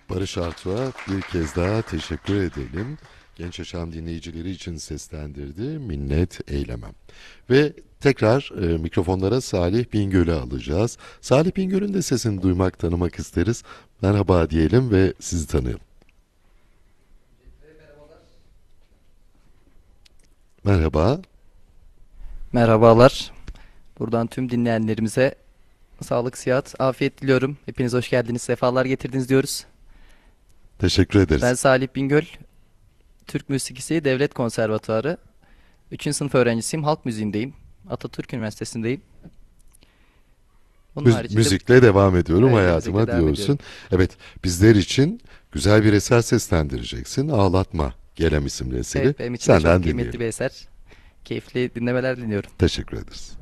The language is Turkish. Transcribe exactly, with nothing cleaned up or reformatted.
Barış Artuk'a bir kez daha teşekkür edelim. Genç Yaşam dinleyicileri için seslendirdi. Minnet eylemem. Ve tekrar e, mikrofonlara Salih Bingöl'ü alacağız. Salih Bingöl'ün de sesini duymak, tanımak isteriz. Merhaba diyelim ve sizi tanıyalım. Merhaba. Merhabalar. Buradan tüm dinleyenlerimize sağlık, sıhhat, afiyet diliyorum. Hepiniz hoş geldiniz, sefalar getirdiniz diyoruz. Teşekkür Ben ederiz. Salih Bingöl, Türk Müzikisi Devlet Konservatuarı. Üçüncü sınıf öğrencisiyim, halk müziğindeyim. Atatürk Üniversitesi'ndeyim. Bunun Müz- haricinde müzikle devam ediyorum öyle müzikle hayatıma devam ediyorum. diyorsun. Evet, bizler için güzel bir eser seslendireceksin. Ağlatma Gelem isimli eseri. Evet, benim için de çok Senden kıymetli dinleyelim. bir eser. Keyifli dinlemeler diliyorum. Teşekkür ederiz.